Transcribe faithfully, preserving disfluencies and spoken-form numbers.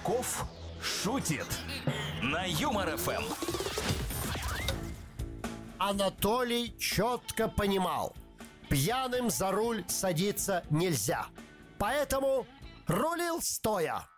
Качков шутит на Юмор эф эм. Анатолий четко понимал: пьяным за руль садиться нельзя, поэтому рулил стоя.